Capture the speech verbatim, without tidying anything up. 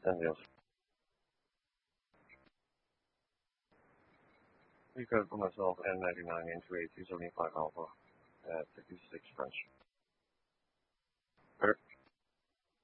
Anything else? Because for myself, N ninety-nine into A two seventy-five Alpha at fifty-six French.